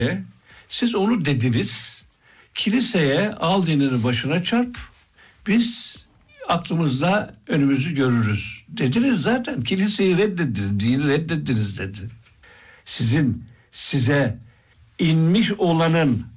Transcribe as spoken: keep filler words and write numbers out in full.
Siz onu dediniz. Kiliseye al dinini başına çarp. Biz aklımızda önümüzü görürüz. Dediniz zaten. Kiliseyi reddedin, dini reddettiniz dedi. Sizin size inmiş olanın